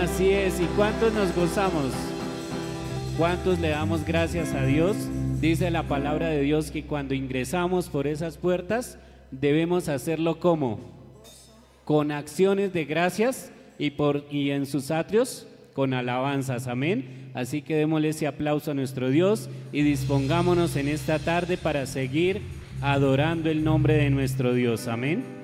Así es, ¿y cuántos nos gozamos? ¿Cuántos le damos gracias a Dios? Dice la palabra de Dios que cuando ingresamos por esas puertas debemos hacerlo como con acciones de gracias y en sus atrios con alabanzas, amén. Así que démosle ese aplauso a nuestro Dios y dispongámonos en esta tarde para seguir adorando el nombre de nuestro Dios, amén.